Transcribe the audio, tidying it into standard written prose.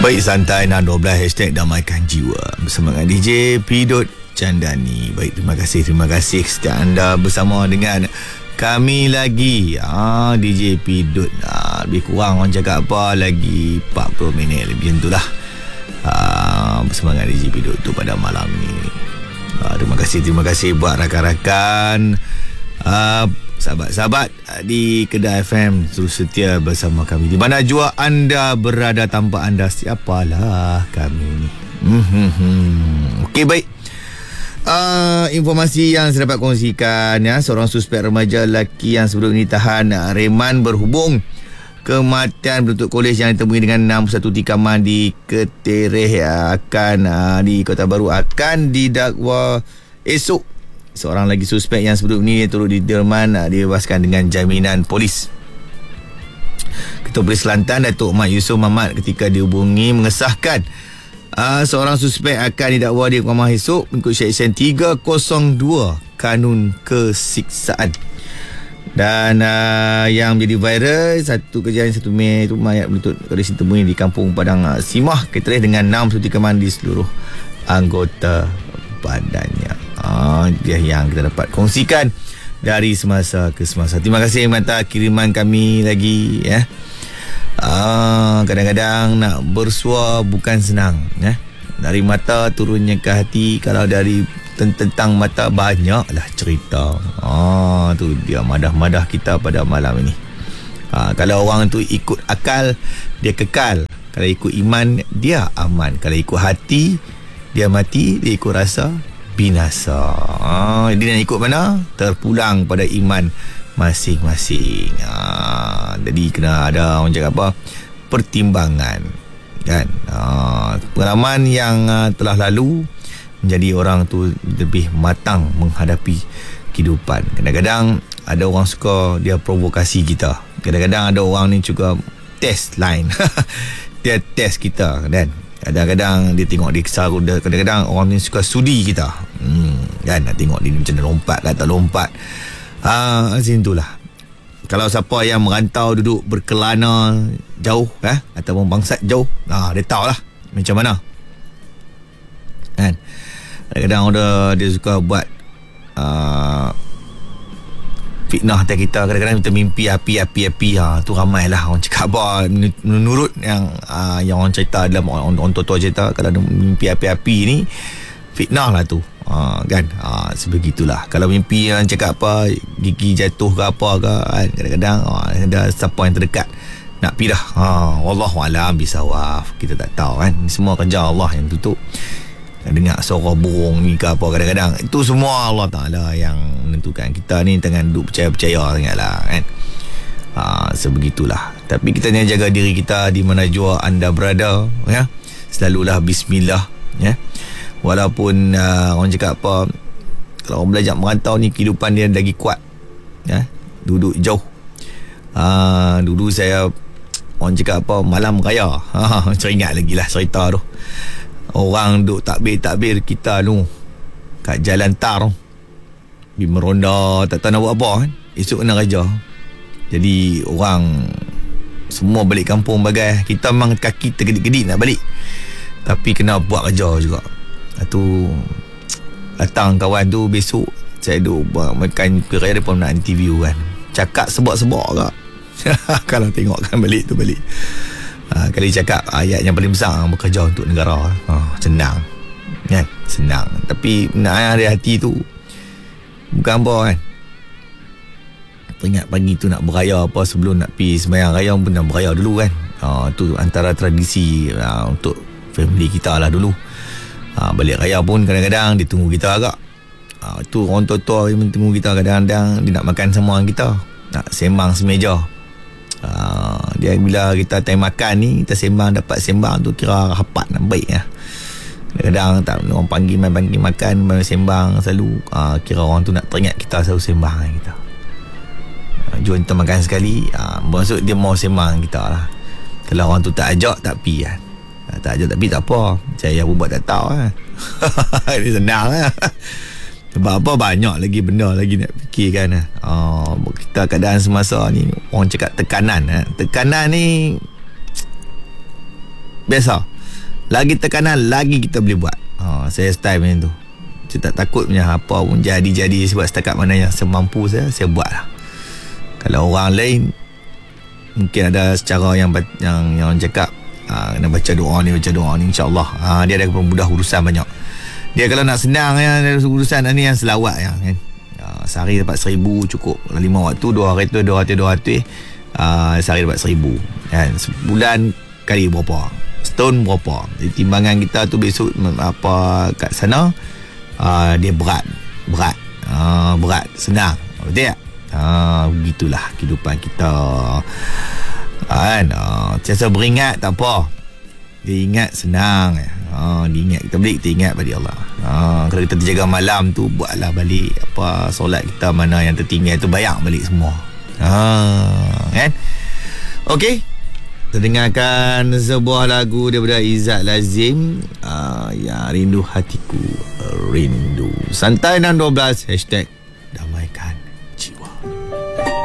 Baik, santai 612 hashtag damaikan jiwa bersama dengan DJ Pidot Candani. Baik, terima kasih setiap anda bersama dengan kami lagi. DJ Pidot, lebih kurang orang cakap apa lagi 40 minit lebih itulah. Bersama dengan DJ Pidot tu pada malam ni. Terima kasih buat rakan-rakan, sahabat-sahabat di Kedah FM terus setia bersama kami. Di mana jua anda berada, tanpa anda siapalah kami ni. Okey, baik. Informasi yang saya dapat kongsikan, seorang suspek remaja lelaki yang sebelum ini tahan reman berhubung kematian penuntut kolej yang ditemui dengan 61 tikaman di Ketereh akan di Kota Baru akan didakwa esok. Seorang lagi suspek yang sebelum ini turut diderman dibebaskan dengan jaminan polis. Ketua Polis Kelantan Datuk Mat Yusof Mamat ketika dihubungi mengesahkan seorang suspek akan didakwa di mahkamah esok mengikut Seksyen 302 Kanun Kesiksaan. Dan yang menjadi viral, satu kejadian 1 Mei itu mayat penuntut kolej ditemui di Kampung Padang Simah Ketereh dengan 6 tikaman di seluruh anggota badannya. Dia yang kita dapat kongsikan dari semasa ke semasa. Terima kasih mata kiriman kami lagi ya. Kadang-kadang nak bersua bukan senang ya. Dari mata turunnya ke hati. Kalau dari tentang mata banyaklah cerita. Tu dia madah-madah kita pada malam ini. Kalau orang tu ikut akal, dia kekal. Kalau ikut iman, dia aman. Kalau ikut hati, dia mati. Dia ikut rasa, binasa. Dia nak ikut mana? Terpulang pada iman masing-masing. Jadi kena ada orang cakap apa? Pertimbangan kan. Pengalaman yang telah lalu menjadi orang tu lebih matang menghadapi kehidupan. Kadang-kadang ada orang suka dia provokasi kita. Kadang-kadang ada orang ni juga test line. Dia test kita kan. Kadang-kadang dia tengok dia kesal. Kadang-kadang orang ni suka sudi kita. Kan, nak tengok dia macam dia lompat ke tak lompat. Macam itulah. Kalau siapa yang merantau duduk berkelana jauh ataupun bangsat jauh, dia tahulah macam mana. Kan? Kadang-kadang dia suka buat fitnah atas kita. Kadang-kadang kita mimpi api. Tu ramailah orang cakap apa, menurut yang orang cerita dalam orang tua cerita, kalau mimpi api-api ni fitnah lah tu. Kan, sebegitulah. Kalau mimpi yang cakap apa, gigi jatuh ke apa ke kan, kadang-kadang ada siapa yang terdekat nak pergi dah. Wallahualam bisawaf, kita tak tahu kan. Semua kerja Allah yang tutup. Dengar suara burung ni ke apa, kadang-kadang itu semua Allah Ta'ala yang menentukan. Kita ni jangan duduk percaya-percaya sangatlah kan. Sebegitulah. Tapi kita ni jaga diri kita di mana jua anda berada ya. Selalulah bismillah ya. Walaupun orang cakap apa, kalau orang belajar merantau ni kehidupan dia lagi kuat ya. Duduk jauh. Dulu saya orang cakap apa, malam raya. Saya ingat lagi lah cerita tu. Orang duk takbir kita tu kat jalan tar tu, pergi meronda, tak tahu nak buat apa kan. Esok kena kerja. Jadi orang semua balik kampung bagai. Kita memang kaki tergedik-gedik nak balik, tapi kena buat kerja juga. Tu datang kawan tu besok, saya duk makan peraya depan nak interview kan. Cakap sebab-sebab ke. Kalau tengok kan balik tu balik. Kali cakap ayat yang paling besar, bekerja untuk negara. Senang kan, senang. Tapi nak ada hati tu bukan apa kan. Ingat pagi tu nak beraya apa, sebelum nak pergi sembahyang raya pun nak beraya dulu kan. Tu antara tradisi untuk family kita lah dulu. Balik raya pun kadang-kadang dia tunggu kita agak. Tu orang tua-tua yang tunggu kita. Kadang-kadang dia nak makan sama dengan kita, nak sembang semeja. Dia bila kita time makan ni, kita sembang, dapat sembang tu kira rapat nak baik lah. Kadang-kadang tak, orang panggil makan, main sembang selalu. Kira orang tu nak teringat kita selalu sembang dengan kita. Jom kita makan sekali, maksud dia mau sembang dengan kita lah. Kalau orang tu tak ajak, tak pi kan. Tak ajak tak pi tak apa, saya buat tak tahu lah. Ini senang lah. Sebab apa, banyak lagi benda lagi nak fikirkan. Kita keadaan semasa ni, orang cakap tekanan. Tekanan ni Biasa. Lagi tekanan, lagi kita boleh buat. Saya style macam tu. Saya tak takut punya apa pun jadi sebab setakat mana yang semampu saya buat lah. Kalau orang lain mungkin ada secara yang cakap kena baca doa ni insya-Allah dia ada mempermudah urusan banyak. Dia kalau nak senang urusan ni yang selawat kan. Sehari dapat 1,000 cukup. 5 waktu 2 hari tu 200 sehari dapat 1,000 kan. Sebulan kali berapa, setahun berapa. Jadi timbangan kita tu besok apa kat sana dia berat senang, betul tak? Begitulah kehidupan kita kan. Sentiasa beringat tak apa, dia ingat senang. Dia ingat kita balik, kita ingat pada Allah. Kalau kita terjaga malam tu, buatlah balik apa solat kita mana yang tertinggal tu, bayar balik semua. Kan? Okey, kita dengarkan sebuah lagu daripada Izzat Lazim, yang Rindu Hatiku Rindu. Santai 612 #